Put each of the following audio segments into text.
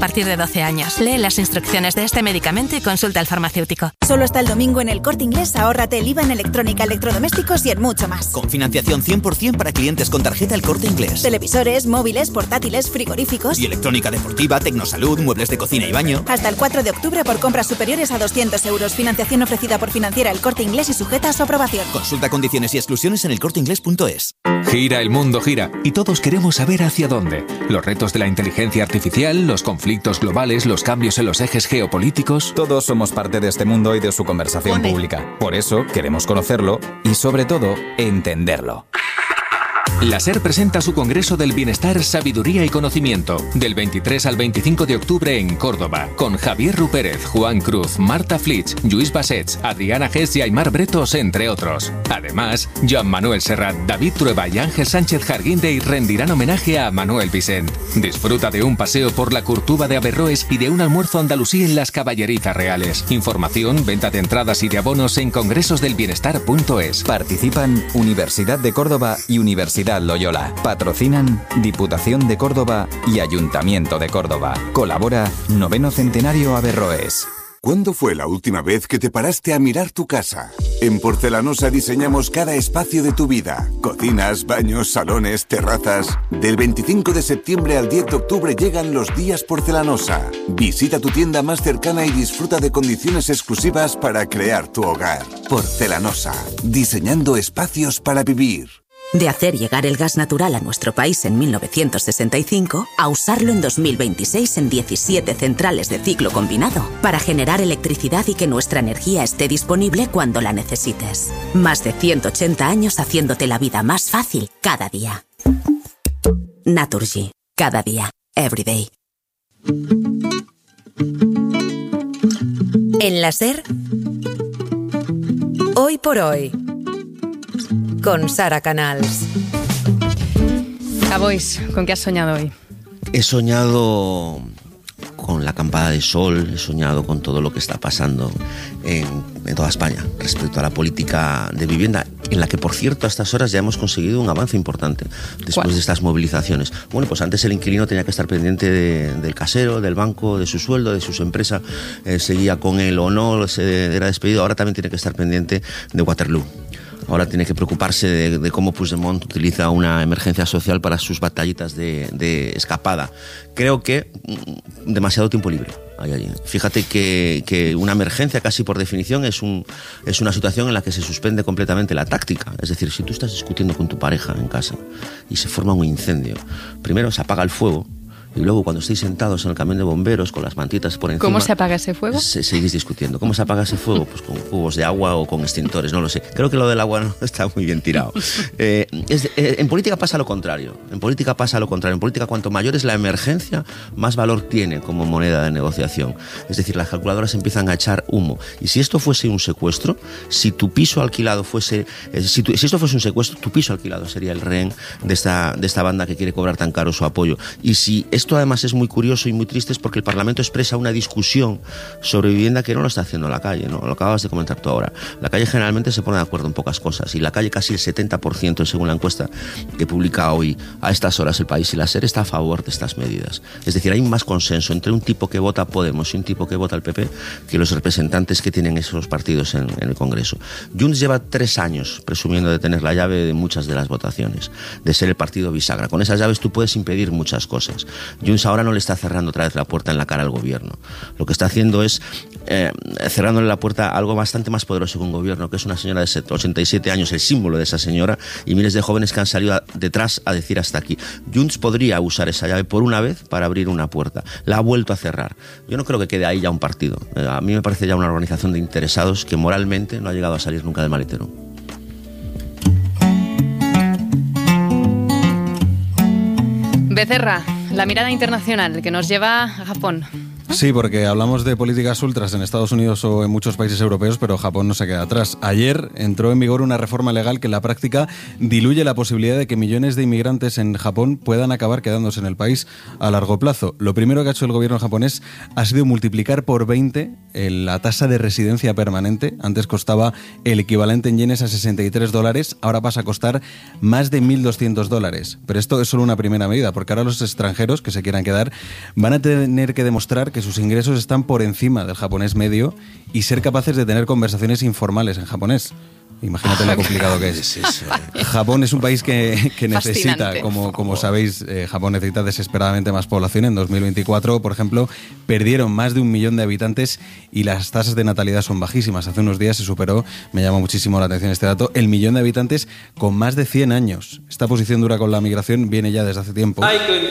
partir de 12 años. Lee las instrucciones de este medicamento y consulta al farmacéutico. Solo hasta el domingo en El Corte Inglés, ahórrate el IVA en electrónica, electrodomésticos y en mucho más. Con financiación 100% para clientes con tarjeta El Corte Inglés. Televisores, móviles, portátiles, frigoríficos. Y electrónica deportiva, tecnosalud, muebles de cocina y baño. Hasta el 4 de octubre por compras superiores a 200 euros. Financiación ofrecida por Financiera El Corte Inglés y sujeta a su aprobación. Consulta condiciones y exclusiones en elcorteinglés.es. Gira, el mundo gira y todos queremos saber hacia dónde. Los retos de la inteligencia artificial, los conflictos globales, los cambios en los ejes geopolíticos. Todos somos parte de este mundo y de su conversación pública. Por eso queremos conocerlo y, sobre todo, entenderlo. La SER presenta su Congreso del Bienestar, Sabiduría y Conocimiento, del 23 al 25 de octubre en Córdoba, con Javier Rupérez, Juan Cruz, Marta Flitsch, Lluís Bassets, Adriana Gess y Aymar Bretos, entre otros. Además, Joan Manuel Serrat, David Trueba y Ángel Sánchez Jarguindey rendirán homenaje a Manuel Vicent. Disfruta de un paseo por la Curtuba de Averroes y de un almuerzo andalusí en las Caballerizas Reales. Información, venta de entradas y de abonos en congresosdelbienestar.es. Participan Universidad de Córdoba y Universidad Loyola. Patrocinan Diputación de Córdoba y Ayuntamiento de Córdoba. Colabora Noveno Centenario Averroes. ¿Cuándo fue la última vez que te paraste a mirar tu casa? En Porcelanosa diseñamos cada espacio de tu vida. Cocinas, baños, salones, terrazas. Del 25 de septiembre al 10 de octubre llegan los días Porcelanosa. Visita tu tienda más cercana y disfruta de condiciones exclusivas para crear tu hogar. Porcelanosa. Diseñando espacios para vivir. De hacer llegar el gas natural a nuestro país en 1965 a usarlo en 2026 en 17 centrales de ciclo combinado para generar electricidad y que nuestra energía esté disponible cuando la necesites. Más de 180 años haciéndote la vida más fácil cada día. Naturgy. Cada día. Every day. En la SER, Hoy por Hoy, con Sara Canals. Abois, ¿con qué has soñado hoy? He soñado con la acampada de sol, he soñado con todo lo que está pasando en toda España respecto a la política de vivienda, en la que, por cierto, a estas horas ya hemos conseguido un avance importante después de estas movilizaciones. Bueno, pues antes el inquilino tenía que estar pendiente del casero, del banco, de su sueldo, de su empresa, seguía con él o no, era despedido. Ahora también tiene que estar pendiente de Waterloo. Ahora tiene que preocuparse de cómo Puigdemont utiliza una emergencia social para sus batallitas de escapada. Creo que demasiado tiempo libre hay allí. Fíjate que una emergencia, casi por definición, es una situación en la que se suspende completamente la táctica. Es decir, si tú estás discutiendo con tu pareja en casa y se forma un incendio, primero se apaga el fuego, y luego cuando estéis sentados en el camión de bomberos con las mantitas por encima... ¿Cómo se apaga ese fuego? Seguís discutiendo. ¿Cómo se apaga ese fuego? Pues con cubos de agua o con extintores, no lo sé. Creo que lo del agua no está muy bien tirado. En política pasa lo contrario. En política, cuanto mayor es la emergencia, más valor tiene como moneda de negociación. Es decir, las calculadoras empiezan a echar humo. Y si esto fuese un secuestro, si tu piso alquilado fuese... Si esto fuese un secuestro, tu piso alquilado sería el rehén de esta banda que quiere cobrar tan caro su apoyo. Y si esto además es muy curioso y muy triste, es porque el Parlamento expresa una discusión sobre vivienda que no lo está haciendo la calle, ¿no? Lo acabas de comentar tú ahora. La calle generalmente se pone de acuerdo en pocas cosas, y la calle casi el 70%, según la encuesta que publica hoy a estas horas El País y la SER, está a favor de estas medidas. Es decir, hay más consenso entre un tipo que vota Podemos y un tipo que vota el PP que los representantes que tienen esos partidos en el Congreso. Junts lleva 3 años presumiendo de tener la llave de muchas de las votaciones, de ser el partido bisagra. Con esas llaves tú puedes impedir muchas cosas. Junts ahora no le está cerrando otra vez la puerta en la cara al gobierno. Lo que está haciendo es cerrándole la puerta a algo bastante más poderoso que un gobierno, que es una señora de 87 años, el símbolo de esa señora, y miles de jóvenes que han salido detrás a decir hasta aquí. Junts podría usar esa llave por una vez para abrir una puerta. La ha vuelto a cerrar. Yo no creo que quede ahí ya un partido. A mí me parece ya una organización de interesados que moralmente no ha llegado a salir nunca del maletero. Becerra, la mirada internacional que nos lleva a Japón. Sí, porque hablamos de políticas ultras en Estados Unidos o en muchos países europeos, pero Japón no se queda atrás. Ayer entró en vigor una reforma legal que en la práctica diluye la posibilidad de que millones de inmigrantes en Japón puedan acabar quedándose en el país a largo plazo. Lo primero que ha hecho el gobierno japonés ha sido multiplicar por 20 la tasa de residencia permanente. Antes costaba el equivalente en yenes a $63, ahora pasa a costar más de $1.200. Pero esto es solo una primera medida, porque ahora los extranjeros que se quieran quedar van a tener que demostrar que sus ingresos están por encima del japonés medio y ser capaces de tener conversaciones informales en japonés. Imagínate lo complicado que es. Japón es un país que necesita, como sabéis, Japón necesita desesperadamente más población. En 2024, por ejemplo, perdieron más de 1 millón de habitantes y las tasas de natalidad son bajísimas. Hace unos días se superó, me llama muchísimo la atención este dato, el 1 millón de habitantes con más de 100 años. Esta posición dura con la migración viene ya desde hace tiempo.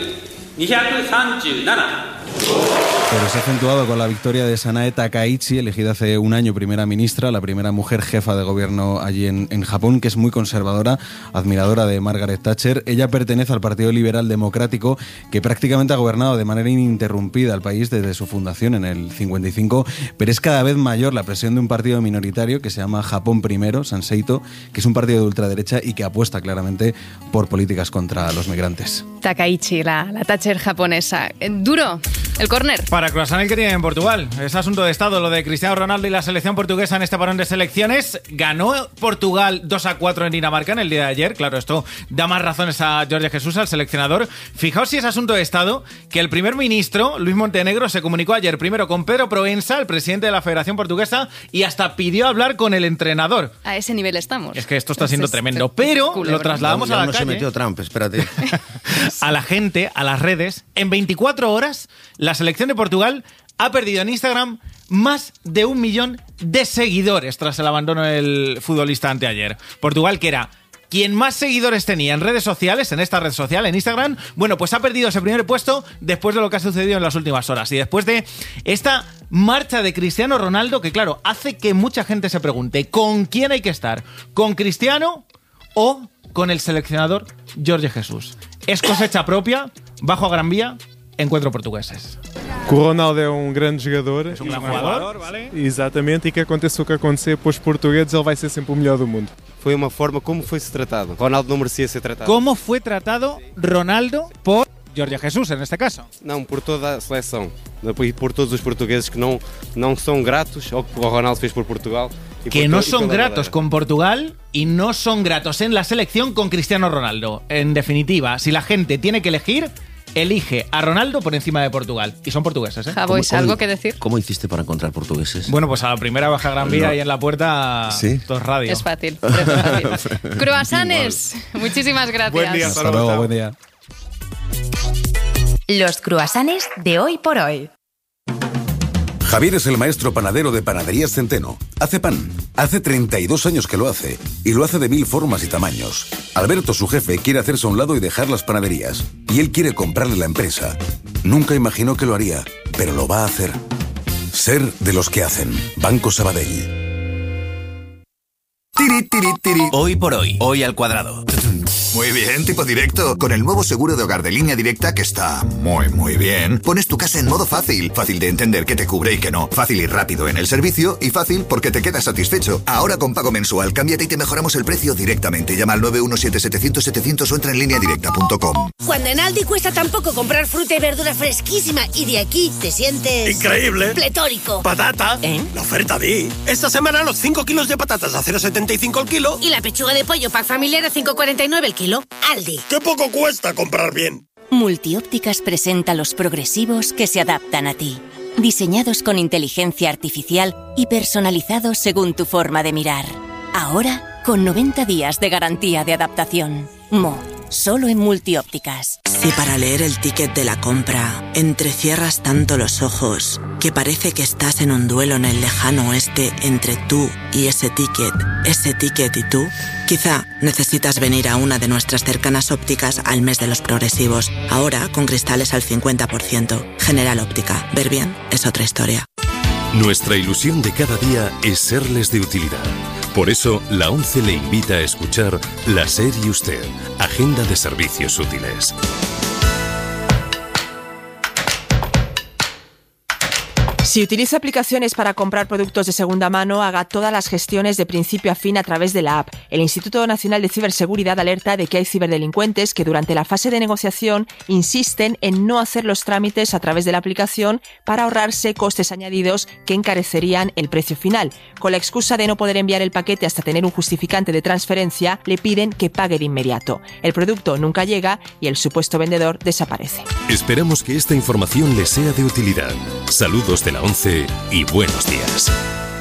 Pero se ha acentuado con la victoria de Sanae Takaichi, elegida hace un año primera ministra, la primera mujer jefa de gobierno allí en Japón, que es muy conservadora, admiradora de Margaret Thatcher. Ella pertenece al Partido Liberal Democrático, que prácticamente ha gobernado de manera ininterrumpida el país desde su fundación en el 55, pero es cada vez mayor la presión de un partido minoritario que se llama Japón Primero, Sanseito, que es un partido de ultraderecha y que apuesta claramente por políticas contra los migrantes. Takaichi, la Thatcher japonesa. Duro, el córner. Para croissant el que tiene en Portugal. Es asunto de Estado lo de Cristiano Ronaldo y la selección portuguesa en este parón de selecciones. Ganó Portugal 2-4 en Dinamarca en el día de ayer. Claro, esto da más razones a Jorge Jesús, al seleccionador. Fijaos si es asunto de Estado que el primer ministro, Luis Montenegro, se comunicó ayer primero con Pedro Proença, el presidente de la Federación Portuguesa, y hasta pidió hablar con el entrenador. A ese nivel estamos. Es que esto está siendo tremendo. Pero lo trasladamos a la calle. No se metió Trump, espérate. A la gente, a las redes. En 24 horas, la selección de Portugal ha perdido en Instagram más de 1 millón de seguidores tras el abandono del futbolista anteayer. Portugal, que era quien más seguidores tenía en redes sociales, en esta red social, en Instagram, bueno, pues ha perdido ese primer puesto después de lo que ha sucedido en las últimas horas y después de esta marcha de Cristiano Ronaldo, que claro, hace que mucha gente se pregunte ¿con quién hay que estar? ¿Con Cristiano o con el seleccionador Jorge Jesús? ¿Es cosecha propia? ¿Bajo a Gran Vía? Encuentro portugueses. O Ronaldo é grande jogador. É grande jogador, vale? Exatamente, e que aconteça o que acontecer para os portugueses, ele vai ser sempre o melhor do mundo. Foi uma forma como foi-se tratado. Ronaldo não merecia ser tratado. ¿Cómo fue tratado Ronaldo por Jorge Jesús, en este caso? Não, por toda a seleção. E por todos os portugueses que não são gratos ao que o Ronaldo fez por Portugal. Que no son gratos con Portugal y no son gratos en la selección con Cristiano Ronaldo. En definitiva, si la gente tiene que elegir, elige a Ronaldo por encima de Portugal. Y son portugueses, ¿eh? Javois, ¿algo que decir? ¿Cómo hiciste para encontrar portugueses? Bueno, pues a la primera baja Gran Vía y en la puerta, ¿sí? Dos radio. Es fácil. Es fácil. Croissants, muchísimas gracias. Buen día, hasta luego, buen día. Los croissants de hoy por hoy. Javier es el maestro panadero de Panaderías Centeno. Hace pan. Hace 32 años que lo hace. Y lo hace de 1000 formas y tamaños. Alberto, su jefe, quiere hacerse a un lado y dejar las panaderías. Y él quiere comprarle la empresa. Nunca imaginó que lo haría, pero lo va a hacer. Ser de los que hacen. Banco Sabadell. Tiri, tiri, tiri. Hoy por hoy. Hoy al cuadrado. Muy bien, tipo directo. Con el nuevo seguro de hogar de Línea Directa, que está muy bien, pones tu casa en modo fácil. Fácil de entender qué te cubre y qué no. Fácil y rápido en el servicio y fácil porque te quedas satisfecho. Ahora con pago mensual, cámbiate y te mejoramos el precio directamente. Llama al 917-700-700 o entra en lineadirecta.com. Cuando en Aldi cuesta tan poco comprar fruta y verdura fresquísima y de aquí te sientes... ¡increíble! ¡Pletórico! ¡Patata! La oferta di. Esta semana los 5 kilos de patatas a 0,75 el kilo. Y la pechuga de pollo pack familiar a 5,49 el kilo. Aldi. ¡Qué poco cuesta comprar bien! Multiópticas presenta los progresivos que se adaptan a ti. Diseñados con inteligencia artificial y personalizados según tu forma de mirar. Ahora, con 90 días de garantía de adaptación. Solo en Multiópticas. Si para leer el ticket de la compra entrecierras tanto los ojos que parece que estás en un duelo en el lejano oeste entre tú y ese ticket y tú, quizá necesitas venir a una de nuestras cercanas ópticas al mes de los progresivos. Ahora con cristales al 50%. General Óptica. Ver bien es otra historia. Nuestra ilusión de cada día es serles de utilidad. Por eso, la ONCE le invita a escuchar La SER y Usted, Agenda de Servicios Útiles. Si utiliza aplicaciones para comprar productos de segunda mano, haga todas las gestiones de principio a fin a través de la app. El Instituto Nacional de Ciberseguridad alerta de que hay ciberdelincuentes que durante la fase de negociación insisten en no hacer los trámites a través de la aplicación para ahorrarse costes añadidos que encarecerían el precio final. Con la excusa de no poder enviar el paquete hasta tener un justificante de transferencia, le piden que pague de inmediato. El producto nunca llega y el supuesto vendedor desaparece. Esperamos que esta información les sea de utilidad. Saludos de la 11 y buenos días.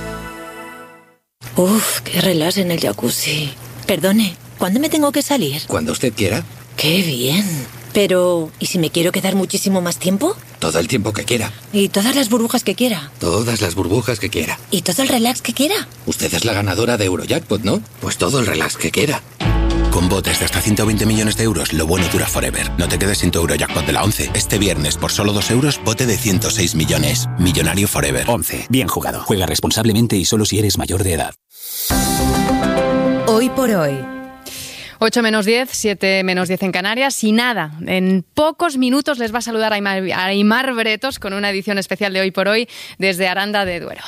Uf, qué relax en el jacuzzi. Perdone, ¿cuándo me tengo que salir? Cuando usted quiera. ¡Qué bien! Pero, ¿y si me quiero quedar muchísimo más tiempo? Todo el tiempo que quiera. ¿Y todas las burbujas que quiera? Todas las burbujas que quiera. ¿Y todo el relax que quiera? Usted es la ganadora de Eurojackpot, ¿no? Pues todo el relax que quiera. Con botes de hasta 120 millones de euros, lo bueno dura forever. No te quedes sin tu Eurojackpot de la 11. Este viernes, por solo 2 euros, bote de 106 millones. Millonario forever. 11. Bien jugado. Juega responsablemente y solo si eres mayor de edad. Hoy por hoy. 8 menos 10, 7 menos 10 en Canarias y nada, en pocos minutos les va a saludar Aimar Bretos con una edición especial de Hoy por Hoy desde Aranda de Duero.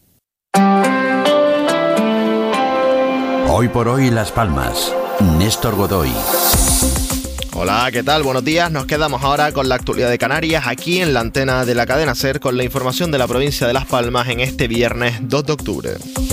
Hoy por Hoy Las Palmas. Néstor Godoy. Hola, ¿qué tal? Buenos días. Nos quedamos ahora con la actualidad de Canarias aquí en la antena de la cadena SER con la información de la provincia de Las Palmas en este viernes 2 de octubre.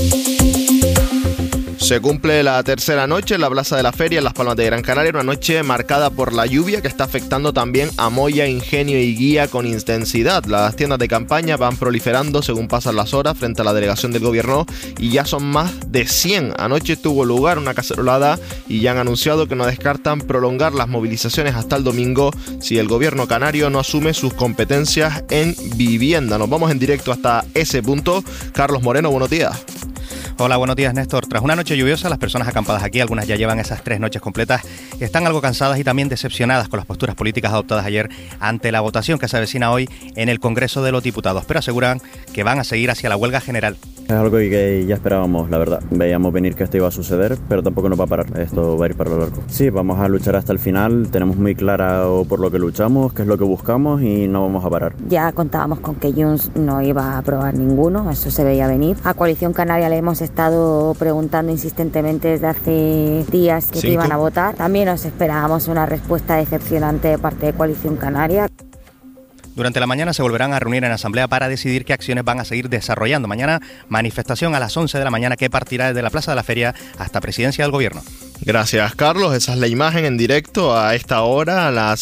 Se cumple la tercera noche en la Plaza de la Feria en Las Palmas de Gran Canaria, una noche marcada por la lluvia que está afectando también a Moya, Ingenio y Guía con intensidad. Las tiendas de campaña van proliferando según pasan las horas frente a la delegación del gobierno y ya son más de 100. Anoche tuvo lugar una cacerolada y ya han anunciado que no descartan prolongar las movilizaciones hasta el domingo si el gobierno canario no asume sus competencias en vivienda. Nos vamos en directo hasta ese punto. Carlos Moreno, buenos días. Hola, buenos días, Néstor. Tras una noche lluviosa, las personas acampadas aquí, algunas ya llevan esas 3 noches completas, están algo cansadas y también decepcionadas con las posturas políticas adoptadas ayer ante la votación que se avecina hoy en el Congreso de los Diputados, pero aseguran que van a seguir hacia la huelga general. Es algo que ya esperábamos, la verdad. Veíamos venir que esto iba a suceder, pero tampoco nos va a parar. Esto va a ir para lo largo. Sí, vamos a luchar hasta el final. Tenemos muy claro por lo que luchamos, qué es lo que buscamos y no vamos a parar. Ya contábamos con que Junts no iba a aprobar ninguno, eso se veía venir. A Coalición Canaria le hemos estado preguntando insistentemente desde hace días que iban a votar. También nos esperábamos una respuesta decepcionante de parte de Coalición Canaria. Durante la mañana se volverán a reunir en asamblea para decidir qué acciones van a seguir desarrollando. Mañana manifestación a las 11 de la mañana que partirá desde la Plaza de la Feria hasta Presidencia del Gobierno. Gracias, Carlos. Esa es la imagen en directo a esta hora, a las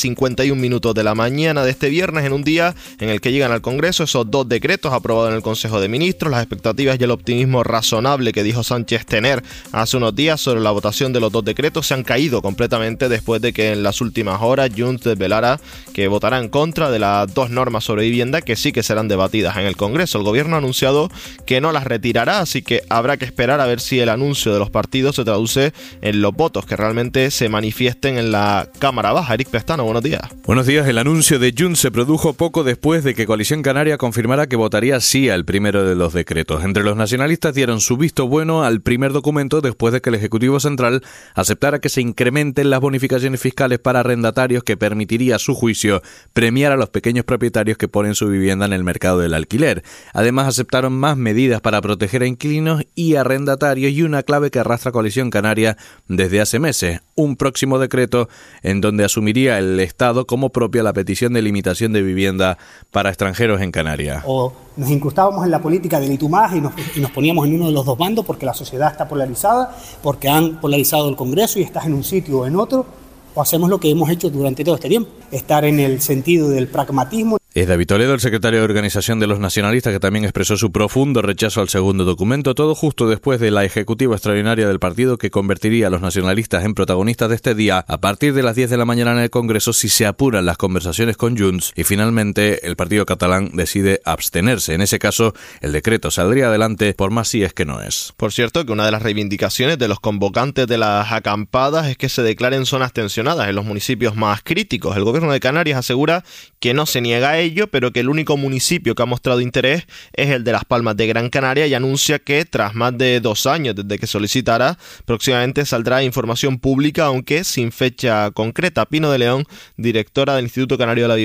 6:51 de la mañana de este viernes, en un día en el que llegan al Congreso esos 2 decretos aprobados en el Consejo de Ministros. Las expectativas y el optimismo razonable que dijo Sánchez tener hace unos días sobre la votación de los 2 decretos se han caído completamente después de que en las últimas horas Junts desvelara que votará en contra de las 2 normas sobre vivienda que sí que serán debatidas en el Congreso. El gobierno ha anunciado que no las retirará, así que habrá que esperar a ver si el anuncio de los partidos se traduce en los votos que realmente se manifiesten en la Cámara Baja. Eric Pestano, buenos días. Buenos días. El anuncio de Junts se produjo poco después de que Coalición Canaria confirmara que votaría sí al primero de los decretos. Entre los nacionalistas dieron su visto bueno al primer documento después de que el Ejecutivo Central aceptara que se incrementen las bonificaciones fiscales para arrendatarios, que permitiría, a su juicio, premiar a los pequeños propietarios que ponen su vivienda en el mercado del alquiler. Además, aceptaron más medidas para proteger a inquilinos y arrendatarios y una clave que arrastra Coalición Canaria desde hace meses, un próximo decreto en donde asumiría el Estado como propia la petición de limitación de vivienda para extranjeros en Canarias. O nos incrustábamos en la política del y tú más y nos poníamos en uno de los dos bandos porque la sociedad está polarizada, porque han polarizado el Congreso y estás en un sitio o en otro, o hacemos lo que hemos hecho durante todo este tiempo, estar en el sentido del pragmatismo. Es David Toledo, el secretario de Organización de los Nacionalistas, que también expresó su profundo rechazo al segundo documento, todo justo después de la ejecutiva extraordinaria del partido que convertiría a los nacionalistas en protagonistas de este día a partir de las 10 de la mañana en el Congreso si se apuran las conversaciones con Junts y finalmente el partido catalán decide abstenerse. En ese caso, el decreto saldría adelante por más si es que no es. Por cierto, que una de las reivindicaciones de los convocantes de las acampadas es que se declaren zonas tensionadas en los municipios más críticos. El gobierno de Canarias asegura que no se niega a ello, pero que el único municipio que ha mostrado interés es el de Las Palmas de Gran Canaria y anuncia que tras más de 2 años desde que solicitara, próximamente saldrá información pública, aunque sin fecha concreta. Pino de León, directora del Instituto Canario de la Vivienda.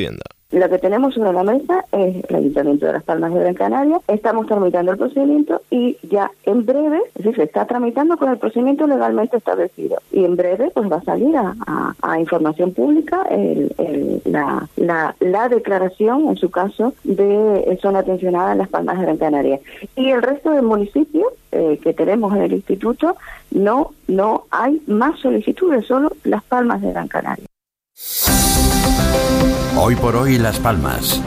Lo que tenemos sobre la mesa es el Ayuntamiento de Las Palmas de Gran Canaria. Estamos tramitando el procedimiento y ya en breve, es decir, se está tramitando con el procedimiento legalmente establecido. Y en breve pues va a salir a información pública la declaración, en su caso, de zona tensionada en Las Palmas de Gran Canaria. Y el resto del municipio que tenemos en el instituto, no hay más solicitudes, solo Las Palmas de Gran Canaria. Hoy por hoy Las Palmas.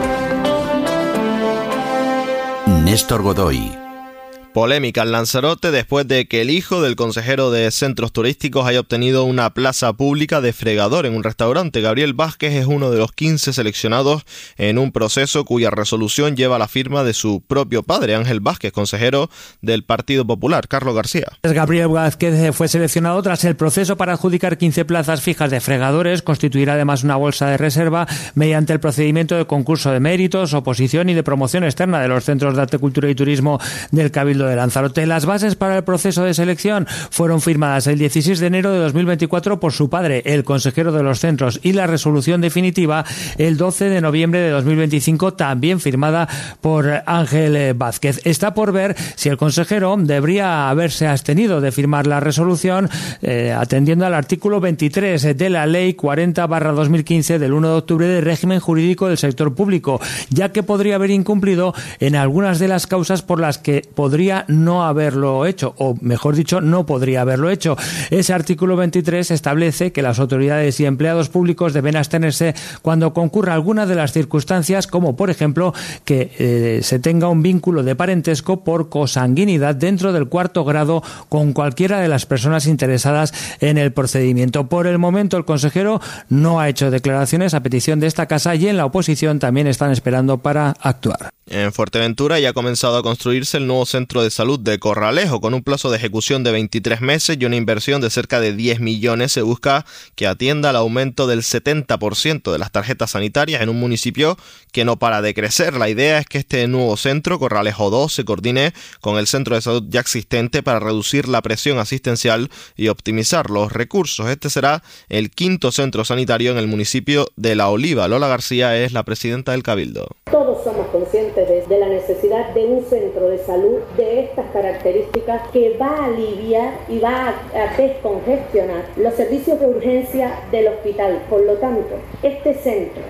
Néstor Godoy. Polémica en Lanzarote después de que el hijo del consejero de centros turísticos haya obtenido una plaza pública de fregador en un restaurante. Gabriel Vázquez es uno de los 15 seleccionados en un proceso cuya resolución lleva la firma de su propio padre, Ángel Vázquez, consejero del Partido Popular. Carlos García. Gabriel Vázquez fue seleccionado tras el proceso para adjudicar 15 plazas fijas de fregadores. Constituirá además una bolsa de reserva mediante el procedimiento de concurso de méritos, oposición y de promoción externa de los centros de arte, cultura y turismo del Cabildo de Lanzarote. Las bases para el proceso de selección fueron firmadas el 16 de enero de 2024 por su padre, el consejero de los centros, y la resolución definitiva el 12 de noviembre de 2025, también firmada por Ángel Vázquez. Está por ver si el consejero debería haberse abstenido de firmar la resolución, atendiendo al artículo 23 de la Ley 40/2015 del 1 de octubre de régimen jurídico del sector público, ya que podría haber incumplido en algunas de las causas por las que podría no haberlo hecho, o mejor dicho, no podría haberlo hecho. Ese artículo 23 establece que las autoridades y empleados públicos deben abstenerse cuando concurra alguna de las circunstancias, como por ejemplo que se tenga un vínculo de parentesco por consanguinidad dentro del 4º grado con cualquiera de las personas interesadas en el procedimiento. Por el momento, el consejero no ha hecho declaraciones a petición de esta casa y en la oposición también están esperando para actuar. En Fuerteventura ya ha comenzado a construirse el nuevo centro de salud de Corralejo. Con un plazo de ejecución de 23 meses y una inversión de cerca de 10 millones, se busca que atienda al aumento del 70% de las tarjetas sanitarias en un municipio que no para de crecer. La idea es que este nuevo centro, Corralejo 2, se coordine con el centro de salud ya existente para reducir la presión asistencial y optimizar los recursos. Este será el 5º centro sanitario en el municipio de La Oliva. Lola García es la presidenta del Cabildo. Todos somos conscientes de la necesidad de un centro de salud de estas características que va a aliviar y va a descongestionar los servicios de urgencia del hospital. Por lo tanto, este centro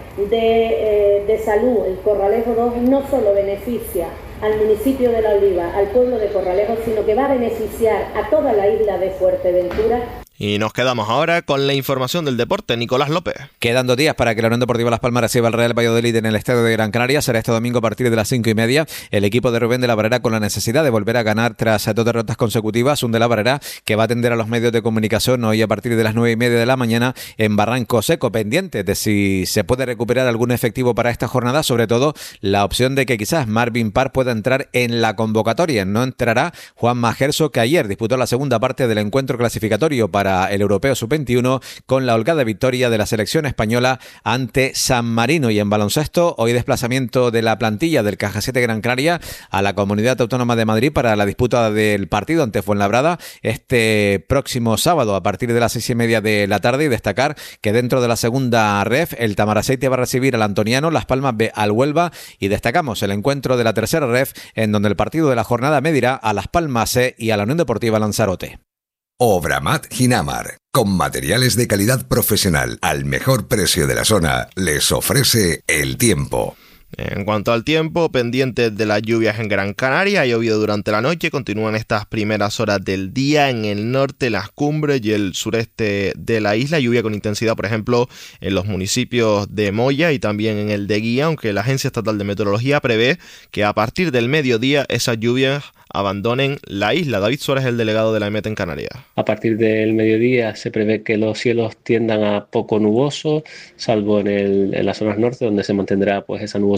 de salud, el Corralejo 2, no solo beneficia al municipio de La Oliva, al pueblo de Corralejo, sino que va a beneficiar a toda la isla de Fuerteventura. Y nos quedamos ahora con la información del deporte. Nicolás López. Quedan 2 días para que la Unión Deportiva Las Palmas reciba al Real Valladolid en el Estadio de Gran Canaria. Será este domingo a partir de las 5:30. El equipo de Rubén de la Barrera con la necesidad de volver a ganar tras 2 derrotas consecutivas. Un de la Barrera que va a atender a los medios de comunicación hoy a partir de las 9:30 de la mañana en Barranco Seco, pendiente de si se puede recuperar algún efectivo para esta jornada, sobre todo la opción de que quizás Marvin Parr pueda entrar en la convocatoria. No entrará Juan Majerso, que ayer disputó la segunda parte del encuentro clasificatorio para el Europeo Sub-21 con la holgada victoria de la selección española ante San Marino. Y en baloncesto, hoy desplazamiento de la plantilla del Cajasete Gran Canaria a la Comunidad Autónoma de Madrid para la disputa del partido ante Fuenlabrada este próximo sábado a partir de las 6:30 de la tarde. Y destacar que dentro de la segunda ref, el Tamaraceite va a recibir al Antoniano, Las Palmas ve al Huelva, y destacamos el encuentro de la tercera ref en donde el partido de la jornada medirá a Las Palmas C y a la Unión Deportiva Lanzarote. Obramat Ginamar, con materiales de calidad profesional al mejor precio de la zona, les ofrece el tiempo. En cuanto al tiempo, pendientes de las lluvias en Gran Canaria, ha llovido durante la noche, continúan estas primeras horas del día en el norte, las cumbres y el sureste de la isla, lluvia con intensidad, por ejemplo, en los municipios de Moya y también en el de Guía, aunque la Agencia Estatal de Meteorología prevé que a partir del mediodía esas lluvias abandonen la isla. David Suárez, el delegado de la EMET en Canarias. A partir del mediodía se prevé que los cielos tiendan a poco nubosos, salvo en las zonas norte, donde se mantendrá pues esa nubosidad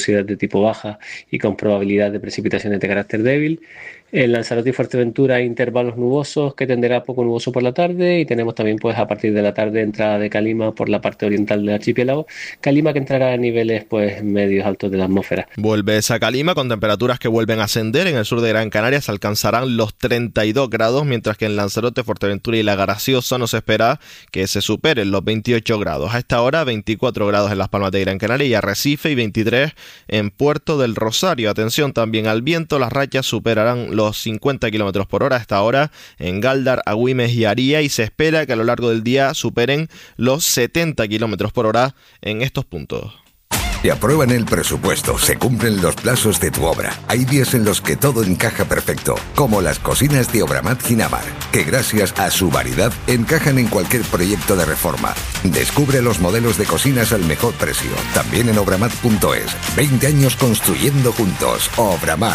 nubosidad de tipo baja y con probabilidad de precipitaciones de carácter débil. En Lanzarote y Fuerteventura hay intervalos nubosos que tenderá a poco nuboso por la tarde, y tenemos también pues a partir de la tarde entrada de calima por la parte oriental del archipiélago, calima que entrará a niveles pues medios altos de la atmósfera. Vuelve esa calima con temperaturas que vuelven a ascender. En el sur de Gran Canaria se alcanzarán los 32 grados, mientras que en Lanzarote, Fuerteventura y La Graciosa no se espera que se superen los 28 grados. A esta hora 24 grados en Las Palmas de Gran Canaria y Arrecife, y 23 en Puerto del Rosario. Atención también al viento, las rachas superarán los 50 km por hora hasta ahora en Galdar, Agüimes y Aría, y se espera que a lo largo del día superen los 70 km por hora en estos puntos. Te aprueban el presupuesto, se cumplen los plazos de tu obra. Hay días en los que todo encaja perfecto, como las cocinas de Obramat Ginamar, que gracias a su variedad encajan en cualquier proyecto de reforma. Descubre los modelos de cocinas al mejor precio, también en obramat.es. 20 años construyendo juntos. Obramat.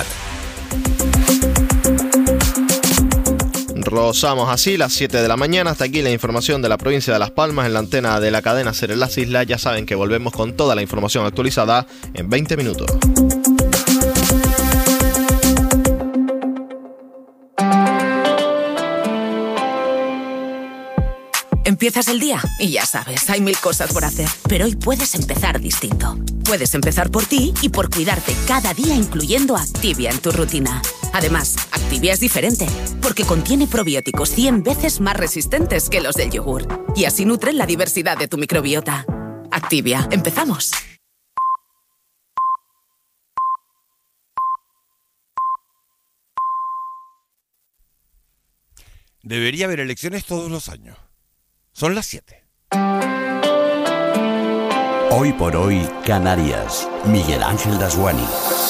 Rozamos así las 7 de la mañana. Hasta aquí la información de la provincia de Las Palmas en la antena de la cadena SER en las islas. Ya saben que volvemos con toda la información actualizada en 20 minutos. Empiezas el día y ya sabes, hay 1000 cosas por hacer. Pero hoy puedes empezar distinto. Puedes empezar por ti y por cuidarte cada día, incluyendo Activia en tu rutina. Además, Activia es diferente, porque contiene probióticos 100 veces más resistentes que los del yogur. Y así nutren la diversidad de tu microbiota. Activia, empezamos. Debería haber elecciones todos los años. Son las 7. Hoy por hoy, Canarias. Miguel Ángel Dasguani.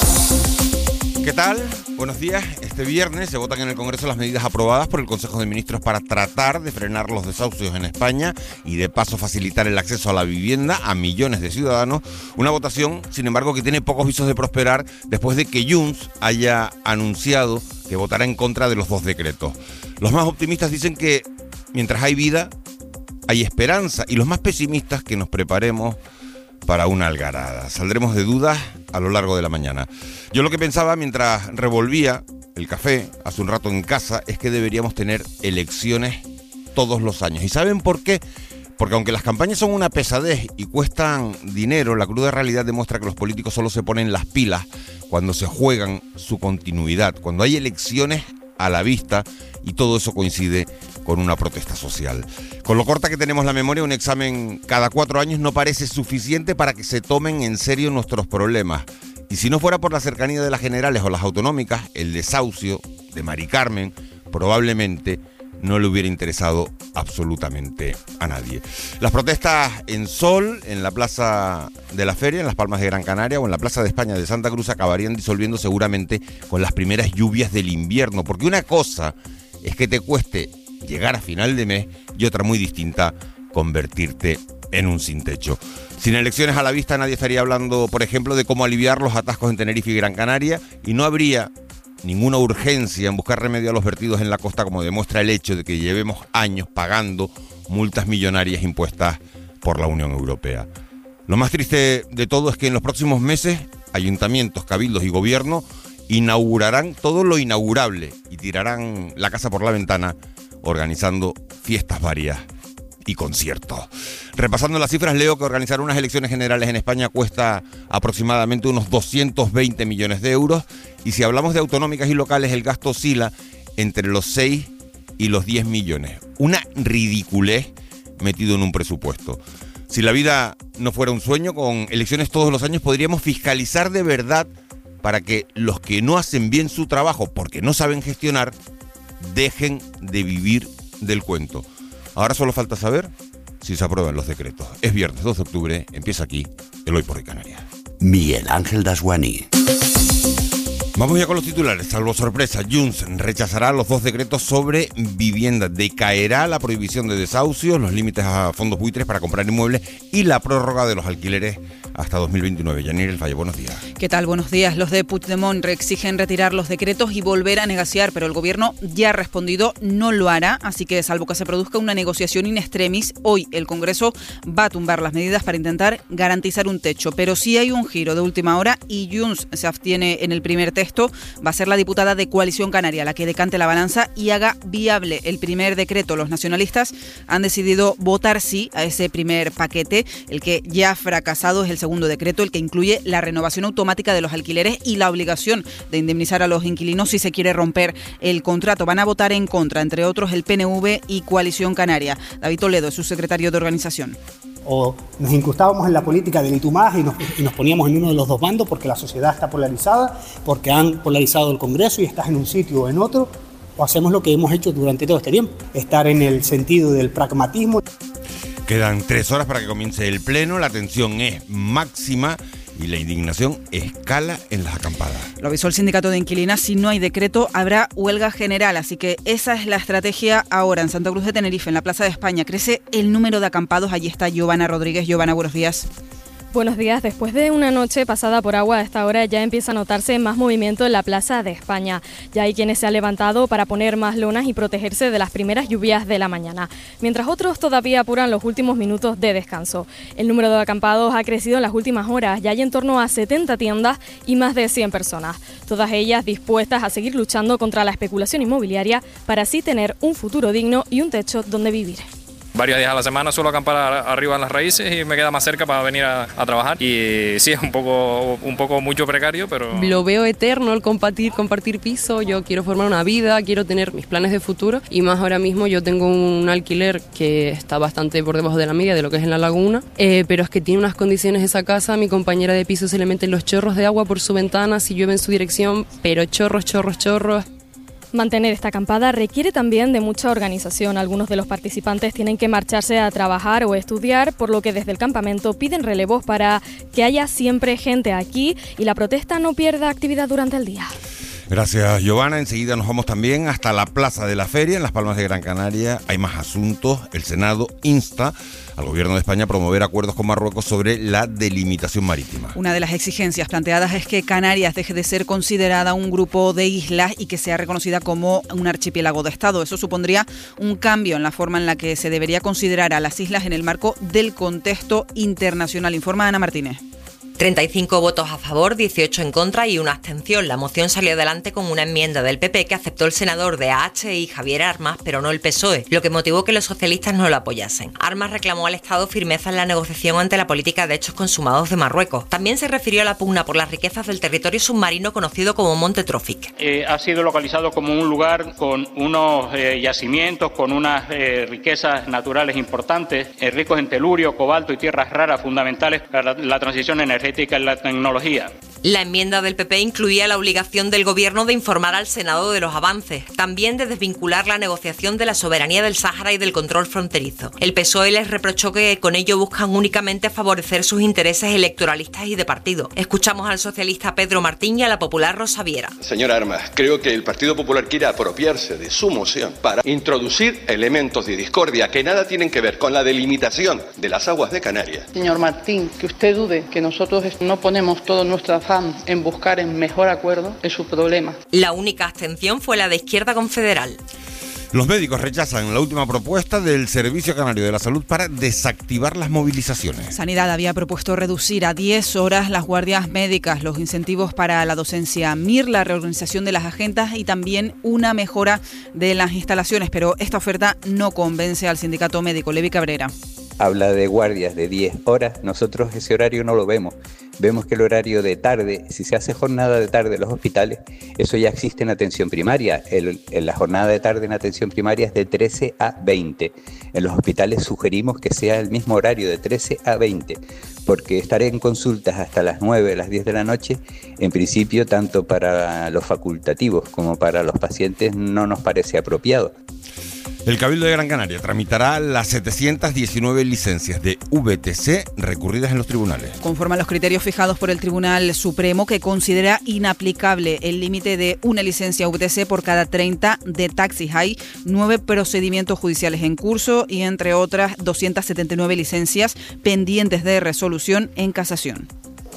¿Qué tal? Buenos días. Este viernes se votan en el Congreso las medidas aprobadas por el Consejo de Ministros para tratar de frenar los desahucios en España y de paso facilitar el acceso a la vivienda a millones de ciudadanos. Una votación, sin embargo, que tiene pocos visos de prosperar después de que Junts haya anunciado que votará en contra de los 2 decretos. Los más optimistas dicen que mientras hay vida, hay esperanza, y los más pesimistas que nos preparemos para una algarada. Saldremos de dudas a lo largo de la mañana. Yo lo que pensaba mientras revolvía el café hace un rato en casa es que deberíamos tener elecciones todos los años. ¿Y saben por qué? Porque aunque las campañas son una pesadez y cuestan dinero, la cruda realidad demuestra que los políticos solo se ponen las pilas cuando se juegan su continuidad, cuando hay elecciones a la vista y todo eso coincide con una protesta social. Con lo corta que tenemos la memoria, un examen cada 4 años no parece suficiente para que se tomen en serio nuestros problemas. Y si no fuera por la cercanía de las generales o las autonómicas, el desahucio de Mari Carmen probablemente no le hubiera interesado absolutamente a nadie. Las protestas en Sol, en la Plaza de la Feria, en Las Palmas de Gran Canaria, o en la Plaza de España de Santa Cruz acabarían disolviendo seguramente con las primeras lluvias del invierno, porque una cosa es que te cueste llegar a final de mes y otra muy distinta, convertirte en un sin techo. Sin elecciones a la vista nadie estaría hablando, por ejemplo, de cómo aliviar los atascos en Tenerife y Gran Canaria, y no habría ninguna urgencia en buscar remedio a los vertidos en la costa, como demuestra el hecho de que llevemos años pagando multas millonarias impuestas por la Unión Europea. Lo más triste de todo es que en los próximos meses ayuntamientos, cabildos y gobierno inaugurarán todo lo inaugurable y tirarán la casa por la ventana organizando fiestas varias y conciertos. Repasando las cifras, leo que organizar unas elecciones generales en España cuesta aproximadamente unos 220 millones de euros, y si hablamos de autonómicas y locales, el gasto oscila entre los 6 y los 10 millones. Una ridiculez metido en un presupuesto. Si la vida no fuera un sueño, con elecciones todos los años podríamos fiscalizar de verdad para que los que no hacen bien su trabajo porque no saben gestionar dejen de vivir del cuento. Ahora solo falta saber si se aprueban los decretos. Es viernes 2 de octubre, empieza aquí el Hoy por Hoy Canarias. Miguel Ángel Dasguani. Vamos ya con los titulares. Salvo sorpresa, Junts rechazará los 2 decretos sobre vivienda. Decaerá la prohibición de desahucios, los límites a fondos buitres para comprar inmuebles y la prórroga de los alquileres hasta 2029. Yanir El Valle, buenos días. ¿Qué tal? Buenos días. Los de Puigdemont exigen retirar los decretos y volver a negociar, pero el gobierno ya ha respondido, no lo hará, así que salvo que se produzca una negociación in extremis, hoy el Congreso va a tumbar las medidas para intentar garantizar un techo. Pero si hay un giro de última hora y Junts se abstiene en el primer texto, va a ser la diputada de Coalición Canaria la que decante la balanza y haga viable el primer decreto. Los nacionalistas han decidido votar sí a ese primer paquete. El que ya ha fracasado es el segundo decreto, el que incluye la renovación automática de los alquileres y la obligación de indemnizar a los inquilinos si se quiere romper el contrato. Van a votar en contra, entre otros, el PNV y Coalición Canaria. David Toledo es su secretario de organización. O nos incrustábamos en la política del y tú más y nos poníamos en uno de los dos bandos porque la sociedad está polarizada, porque han polarizado el Congreso y estás en un sitio o en otro, o hacemos lo que hemos hecho durante todo este tiempo, estar en el sentido del pragmatismo. Quedan 3 horas para que comience el pleno, la tensión es máxima y la indignación escala en las acampadas. Lo avisó el sindicato de inquilinas, si no hay decreto habrá huelga general, así que esa es la estrategia ahora. En Santa Cruz de Tenerife, en la Plaza de España, crece el número de acampados. Allí está Giovanna Rodríguez. Giovanna, buenos días. Buenos días. Después de una noche pasada por agua, a esta hora ya empieza a notarse más movimiento en la Plaza de España. Ya hay quienes se han levantado para poner más lonas y protegerse de las primeras lluvias de la mañana, mientras otros todavía apuran los últimos minutos de descanso. El número de acampados ha crecido en las últimas horas. Ya hay en torno a 70 tiendas y más de 100 personas, todas ellas dispuestas a seguir luchando contra la especulación inmobiliaria para así tener un futuro digno y un techo donde vivir. Varios días a la semana suelo acampar arriba en las raíces y me queda más cerca para venir a trabajar. Y sí, es un poco mucho precario, pero... Lo veo eterno el compartir piso. Yo quiero formar una vida, quiero tener mis planes de futuro. Y más ahora mismo yo tengo un alquiler que está bastante por debajo de la media de lo que es en La Laguna. Pero es que tiene unas condiciones esa casa. Mi compañera de piso se le meten los chorros de agua por su ventana si llueve en su dirección. Pero chorros. Mantener esta acampada requiere también de mucha organización. Algunos de los participantes tienen que marcharse a trabajar o estudiar, por lo que desde el campamento piden relevos para que haya siempre gente aquí y la protesta no pierda actividad durante el día. Gracias, Giovanna. Enseguida nos vamos también hasta la Plaza de la Feria, en Las Palmas de Gran Canaria. Hay más asuntos. El Senado insta al Gobierno de España a promover acuerdos con Marruecos sobre la delimitación marítima. Una de las exigencias planteadas es que Canarias deje de ser considerada un grupo de islas y que sea reconocida como un archipiélago de Estado. Eso supondría un cambio en la forma en la que se debería considerar a las islas en el marco del contexto internacional. Informa Ana Martínez. 35 votos a favor, 18 en contra y una abstención. La moción salió adelante con una enmienda del PP que aceptó el senador de AH y Javier Armas, pero no el PSOE, lo que motivó que los socialistas no lo apoyasen. Armas reclamó al Estado firmeza en la negociación ante la política de hechos consumados de Marruecos. También se refirió a la pugna por las riquezas del territorio submarino conocido como Monte Trófic. Ha sido localizado como un lugar con unos yacimientos, con unas riquezas naturales importantes, ricos en telurio, cobalto y tierras raras fundamentales para la transición energética en la tecnología. La enmienda del PP incluía la obligación del Gobierno de informar al Senado de los avances, también de desvincular la negociación de la soberanía del Sáhara y del control fronterizo. El PSOE les reprochó que con ello buscan únicamente favorecer sus intereses electoralistas y de partido. Escuchamos al socialista Pedro Martín y a la popular Rosa Viera. Señora Armas, creo que el Partido Popular quiere apropiarse de su moción para introducir elementos de discordia que nada tienen que ver con la delimitación de las aguas de Canarias. Señor Martín, que usted dude que nosotros no ponemos todo nuestro afán en buscar el mejor acuerdo es su problema. La única abstención fue la de Izquierda Confederal. Los médicos rechazan la última propuesta del Servicio Canario de la Salud para desactivar las movilizaciones. Sanidad había propuesto reducir a 10 horas las guardias médicas, los incentivos para la docencia MIR, la reorganización de las agendas y también una mejora de las instalaciones, pero esta oferta no convence al sindicato médico. Levi Cabrera. Habla de guardias de 10 horas, nosotros ese horario no lo vemos. Vemos que el horario de tarde, si se hace jornada de tarde en los hospitales, eso ya existe en atención primaria. La jornada de tarde en atención primaria es de 13 a 20. En los hospitales sugerimos que sea el mismo horario de 13 a 20, porque estar en consultas hasta las 9, las 10 de la noche, en principio, tanto para los facultativos como para los pacientes, no nos parece apropiado. El Cabildo de Gran Canaria tramitará las 719 licencias de VTC recurridas en los tribunales. Conforme a los criterios fijados por el Tribunal Supremo, que considera inaplicable el límite de una licencia VTC por cada 30 de taxis. Hay 9 procedimientos judiciales en curso y, entre otras, 279 licencias pendientes de resolución en casación.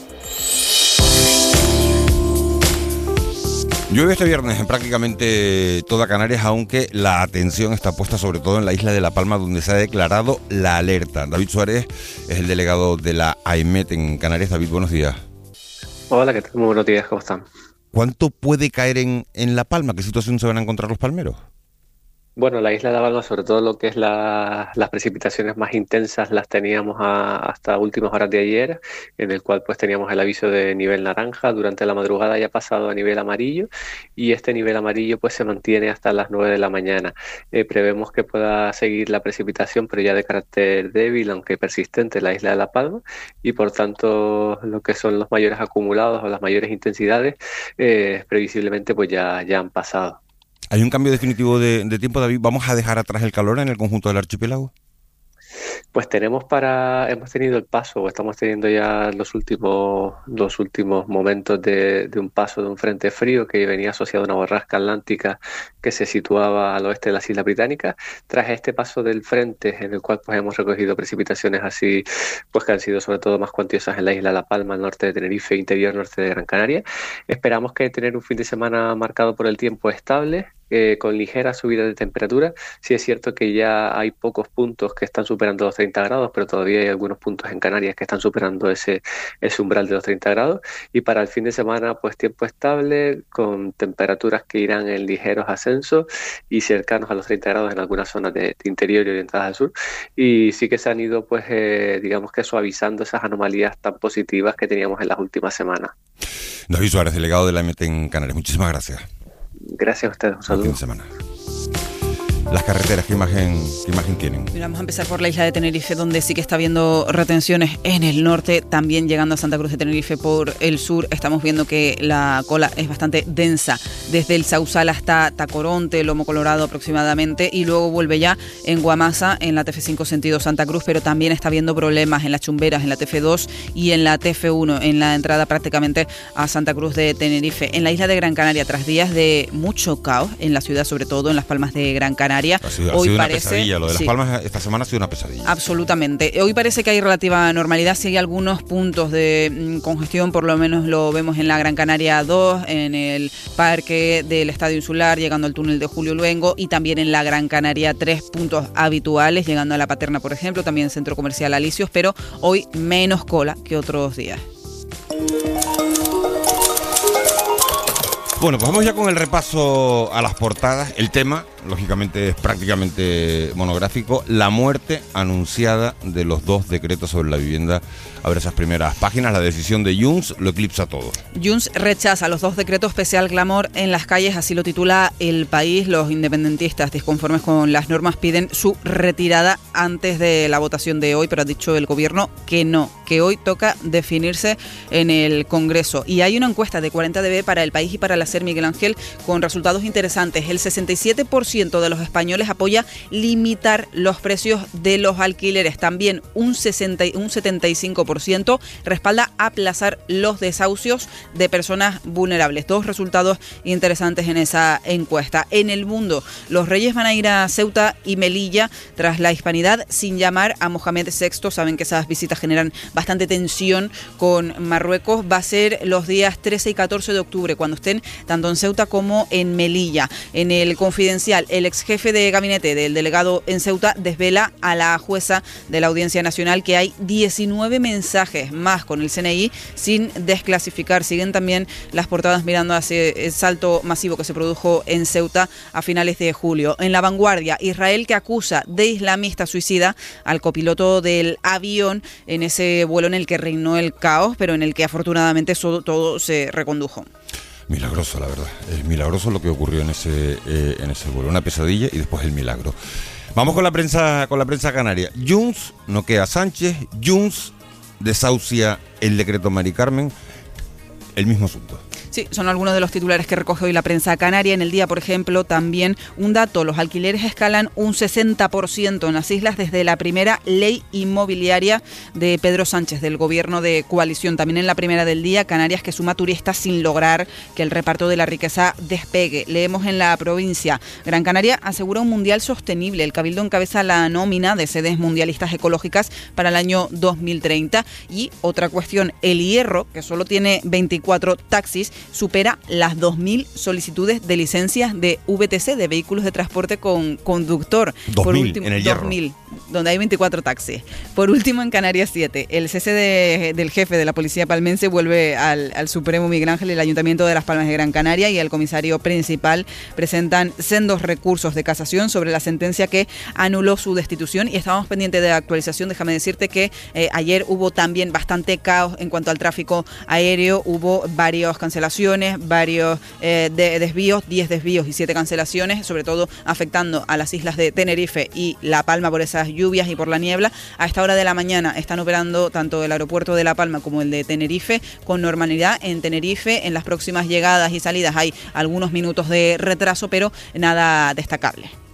Llueve este viernes en prácticamente toda Canarias, aunque la atención está puesta sobre todo en la isla de La Palma, donde se ha declarado la alerta. David Suárez es el delegado de la AEMET en Canarias. David, buenos días. Hola, ¿qué tal? Muy buenos días, ¿cómo están? ¿Cuánto puede caer en La Palma? ¿Qué situación se van a encontrar los palmeros? Bueno, la isla de La Palma, sobre todo lo que es las precipitaciones más intensas, las teníamos hasta últimas horas de ayer, en el cual pues teníamos el aviso de nivel naranja. Durante la madrugada ya ha pasado a nivel amarillo, y este nivel amarillo pues se mantiene hasta las 9 de la mañana. Prevemos que pueda seguir la precipitación, pero ya de carácter débil, aunque persistente, en la isla de La Palma, y por tanto lo que son los mayores acumulados o las mayores intensidades previsiblemente pues ya han pasado. ¿Hay un cambio definitivo de tiempo, David? ¿Vamos a dejar atrás el calor en el conjunto del archipiélago? Pues hemos tenido el paso, o estamos teniendo ya los últimos momentos de un paso de un frente frío que venía asociado a una borrasca atlántica que se situaba al oeste de las Islas Británicas. Tras este paso del frente, en el cual pues hemos recogido precipitaciones así, pues que han sido sobre todo más cuantiosas en la isla La Palma, al norte de Tenerife, interior norte de Gran Canaria. Esperamos que tener un fin de semana marcado por el tiempo estable, con ligeras subidas de temperatura. Sí es cierto que ya hay pocos puntos que están superando los 30 grados, pero todavía hay algunos puntos en Canarias que están superando ese umbral de los 30 grados. Y para el fin de semana, pues tiempo estable, con temperaturas que irán en ligeros ascensos y cercanos a los 30 grados en algunas zonas de interior y orientadas al sur. Y sí que se han ido, pues digamos que suavizando esas anomalías tan positivas que teníamos en las últimas semanas. David Suárez, delegado de la AEMET en Canarias. Muchísimas gracias. Gracias a ustedes, un saludo. Fin de semana. Las carreteras, ¿qué imagen tienen? Mira, vamos a empezar por la isla de Tenerife, donde sí que está habiendo retenciones en el norte, también llegando a Santa Cruz de Tenerife por el sur. Estamos viendo que la cola es bastante densa, desde el Sausal hasta Tacoronte, Lomo Colorado aproximadamente, y luego vuelve ya en Guamasa, en la TF5 sentido Santa Cruz, pero también está habiendo problemas en las Chumberas, en la TF2 y en la TF1, en la entrada prácticamente a Santa Cruz de Tenerife. En la isla de Gran Canaria, tras días de mucho caos, en la ciudad, sobre todo en Las Palmas de Gran Canaria, Ha sido una pesadilla. Lo de Las Palmas esta semana ha sido una pesadilla. Absolutamente. Hoy parece que hay relativa normalidad. Sí hay algunos puntos de congestión, por lo menos lo vemos en la Gran Canaria 2, en el parque del Estadio Insular, llegando al túnel de Julio Luengo, y también en la Gran Canaria 3 puntos habituales, llegando a La Paterna, por ejemplo, también Centro Comercial Alicios, pero hoy menos cola que otros días. Bueno, pues vamos ya con el repaso a las portadas. El tema, lógicamente, es prácticamente monográfico. La muerte anunciada de los 2 decretos sobre la vivienda. A ver esas primeras páginas. La decisión de Junts lo eclipsa todo. Junts rechaza los 2 decretos pese al clamor en las calles, así lo titula El País. Los independentistas, disconformes con las normas, piden su retirada antes de la votación de hoy, pero ha dicho el gobierno que no, que hoy toca definirse en el Congreso. Y hay una encuesta de 40DB para El País y para la SER, Miguel Ángel, con resultados interesantes. El 67% de los españoles apoya limitar los precios de los alquileres. También un 75% respalda aplazar los desahucios de personas vulnerables. 2 resultados interesantes en esa encuesta. En el mundo, los reyes van a ir a Ceuta y Melilla tras la hispanidad sin llamar a Mohamed VI. Saben que esas visitas generan bastante tensión con Marruecos. Va a ser los días 13 y 14 de octubre, cuando estén tanto en Ceuta como en Melilla. En el Confidencial, el ex jefe de gabinete del delegado en Ceuta desvela a la jueza de la Audiencia Nacional que hay 19 mensajes más con el CNI sin desclasificar. Siguen también las portadas mirando hacia el salto masivo que se produjo en Ceuta a finales de julio. En La Vanguardia, Israel que acusa de islamista suicida al copiloto del avión en ese vuelo en el que reinó el caos, pero en el que afortunadamente todo se recondujo. Milagroso, la verdad. Es milagroso lo que ocurrió en ese vuelo. Una pesadilla y después el milagro. Vamos con la prensa canaria. Junts noquea a Sánchez. Junts desahucia el decreto Mari Carmen. El mismo asunto. Sí, son algunos de los titulares que recoge hoy la prensa canaria. En El Día, por ejemplo, también un dato: los alquileres escalan un 60% en las islas desde la primera ley inmobiliaria de Pedro Sánchez, del gobierno de coalición. También en la primera del Día, Canarias que suma turistas sin lograr que el reparto de la riqueza despegue. Leemos en La Provincia: Gran Canaria asegura un mundial sostenible. El Cabildo encabeza la nómina de sedes mundialistas ecológicas para el año 2030. Y otra cuestión: El Hierro, que solo tiene 24 taxis, supera las 2.000 solicitudes de licencias de VTC, de vehículos de transporte con conductor. 2.000 en El Hierro. 2.000, donde hay 24 taxis. Por último, en Canarias 7, el cese del jefe de la policía palmense vuelve al Supremo. Miguel Ángel, el Ayuntamiento de Las Palmas de Gran Canaria y el comisario principal presentan sendos recursos de casación sobre la sentencia que anuló su destitución, y estábamos pendientes de la actualización. Déjame decirte que ayer hubo también bastante caos en cuanto al tráfico aéreo. Hubo varias cancelaciones, varios desvíos, 10 desvíos y 7 cancelaciones, sobre todo afectando a las islas de Tenerife y La Palma por esas lluvias y por la niebla. A esta hora de la mañana están operando tanto el aeropuerto de La Palma como el de Tenerife con normalidad. En Tenerife, en las próximas llegadas y salidas hay algunos minutos de retraso, pero nada destacable.